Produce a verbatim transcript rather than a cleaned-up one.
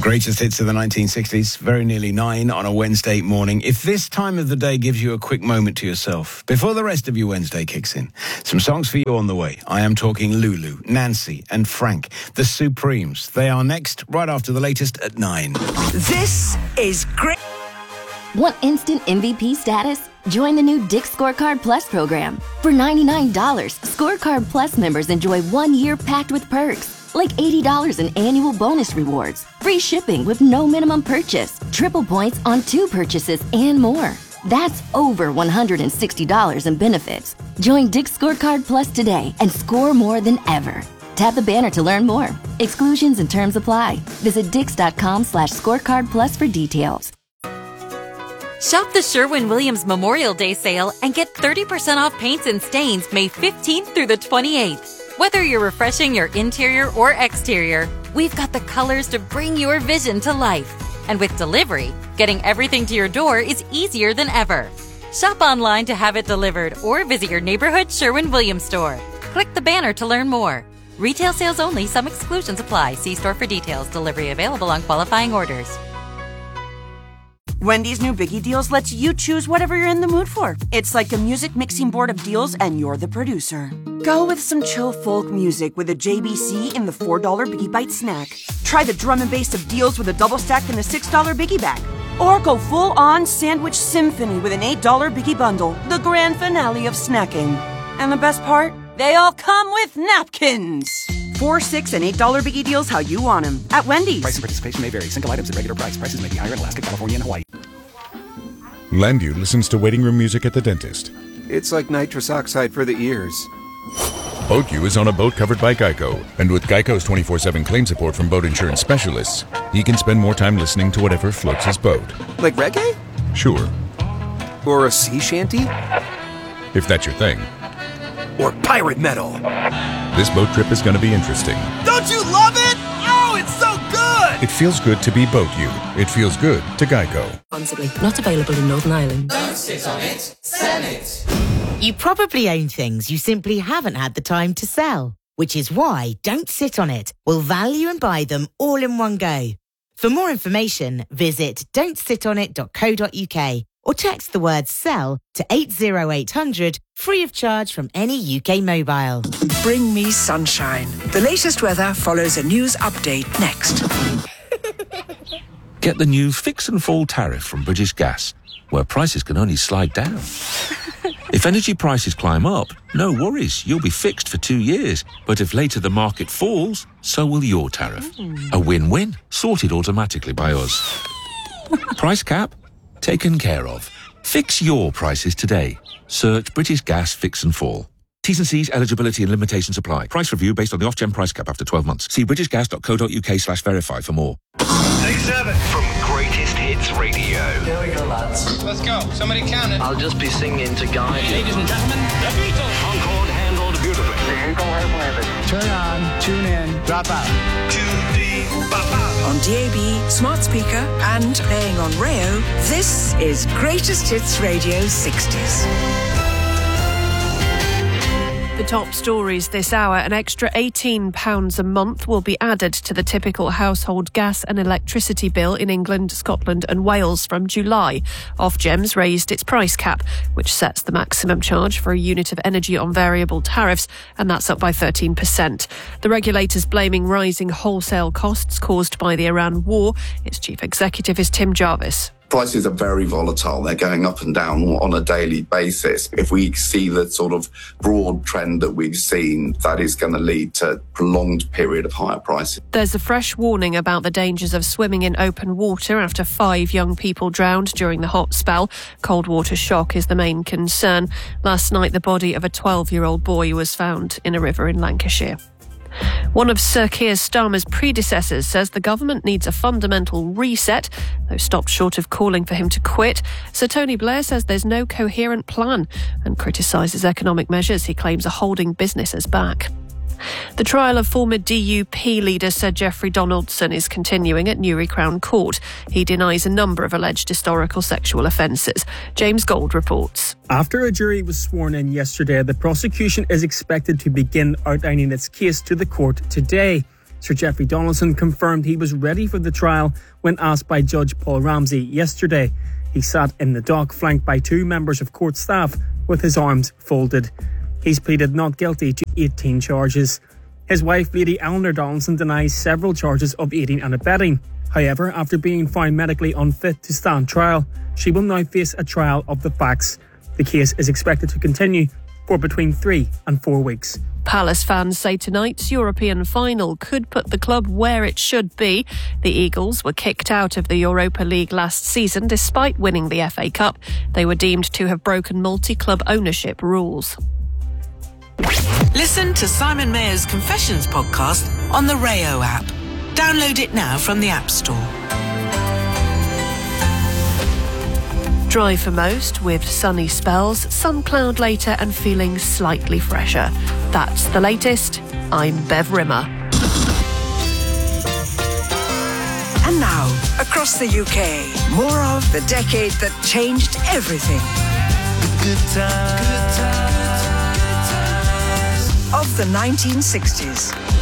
Greatest hits of the nineteen sixties, very nearly nine on a Wednesday morning. If this time of the day gives you a quick moment to yourself, before the rest of your Wednesday kicks in, some songs for you on the way. I am talking Lulu, Nancy and Frank, the Supremes. They are next, right after the latest at nine. This is great. Want instant M V P status? Join the new Dick's Scorecard Plus program. For ninety-nine dollars, Scorecard Plus members enjoy one year packed with perks. Like eighty dollars in annual bonus rewards, free shipping with no minimum purchase, triple points on two purchases, and more. That's over one hundred sixty dollars in benefits. Join Dick's Scorecard Plus today and score more than ever. Tap the banner to learn more. Exclusions and terms apply. Visit dix.com slash scorecard plus for details. Shop the Sherwin-Williams Memorial Day sale and get thirty percent off paints and stains May fifteenth through the twenty-eighth. Whether you're refreshing your interior or exterior, we've got the colors to bring your vision to life. And with delivery, getting everything to your door is easier than ever. Shop online to have it delivered or visit your neighborhood Sherwin-Williams store. Click the banner to learn more. Retail sales only. Some exclusions apply. See store for details. Delivery available on qualifying orders. Wendy's new Biggie Deals lets you choose whatever you're in the mood for. It's like a music mixing board of deals and you're the producer. Go with some chill folk music with a J B C in the four dollar Biggie Bite snack. Try the drum and bass of deals with a double stack in the six dollar Biggie Bag. Or go full-on sandwich symphony with an eight dollar Biggie Bundle, the grand finale of snacking. And the best part? They all come with napkins. Four, six, and eight dollar Biggie Deals how you want them at Wendy's. Price and participation may vary. Single items at regular price. Prices may be higher in Alaska, California, and Hawaii. Landu listens to waiting room music at the dentist. It's like nitrous oxide for the ears. BoatU is on a boat covered by Geico. And with Geico's twenty-four seven claim support from boat insurance specialists, he can spend more time listening to whatever floats his boat. Like reggae? Sure. Or a sea shanty? If that's your thing. Or pirate metal. This boat trip is going to be interesting. Don't you love it? Oh, it's so good! It feels good to be BoatU. It feels good to Geico. Responsibly. Not available in Northern Ireland. Don't sit on it. Sell it. You probably own things you simply haven't had the time to sell, which is why Don't Sit On It will value and buy them all in one go. For more information, visit don't sit on it dot co dot uk or text the word SELL to eight zero eight hundred, free of charge from any U K mobile. Bring me sunshine. The latest weather follows a news update next. Get the new Fix and Fall tariff from British Gas, where prices can only slide down. If energy prices climb up, no worries, you'll be fixed for two years. But if later the market falls, so will your tariff. Mm. A win-win, sorted automatically by us. Price cap? Taken care of. Fix your prices today. Search British Gas Fix and Fall. T's and C's, eligibility and limitations apply. Price review based on the Ofgem price cap after twelve months. See british gas dot co dot uk slash verify for more. Take seven. From Greatest Hits Radio. Here we go, lads. Let's go. Somebody count it. I'll just be singing to guide you. Ladies and gentlemen, the Beatles. Encore handled beautifully. Turn on, tune in, drop out. Tune deep, bop out. On D A B, smart speaker, and playing on Rayo, this is Greatest Hits Radio sixties. The top stories this hour. An extra eighteen pounds a month will be added to the typical household gas and electricity bill in England, Scotland and Wales from July. Ofgem's raised its price cap, which sets the maximum charge for a unit of energy on variable tariffs, and that's up by thirteen percent. The regulator's blaming rising wholesale costs caused by the Iran war. Its chief executive is Tim Jarvis. Prices are very volatile. They're going up and down on a daily basis. If we see the sort of broad trend that we've seen, that is going to lead to a prolonged period of higher prices. There's a fresh warning about the dangers of swimming in open water after five young people drowned during the hot spell. Cold water shock is the main concern. Last night, the body of a twelve-year-old boy was found in a river in Lancashire. One of Sir Keir Starmer's predecessors says the government needs a fundamental reset, though stopped short of calling for him to quit. Sir Tony Blair says there's no coherent plan and criticises economic measures he claims are holding businesses back. The trial of former D U P leader Sir Geoffrey Donaldson is continuing at Newry Crown Court. He denies a number of alleged historical sexual offences. James Gold reports. After a jury was sworn in yesterday, the prosecution is expected to begin outlining its case to the court today. Sir Geoffrey Donaldson confirmed he was ready for the trial when asked by Judge Paul Ramsey yesterday. He sat in the dock flanked by two members of court staff with his arms folded. He's pleaded not guilty to eighteen charges. His wife, Lady Eleanor Donaldson, denies several charges of aiding and abetting. However, after being found medically unfit to stand trial, she will now face a trial of the facts. The case is expected to continue for between three and four weeks. Palace fans say tonight's European final could put the club where it should be. The Eagles were kicked out of the Europa League last season despite winning the F A Cup. They were deemed to have broken multi-club ownership rules. Listen to Simon Mayer's Confessions podcast on the Rayo app. Download it now from the App Store. Dry for most, with sunny spells, some cloud later and feeling slightly fresher. That's the latest. I'm Bev Rimmer. And now, across the U K, more of the decade that changed everything. Good times. Of the nineteen sixties.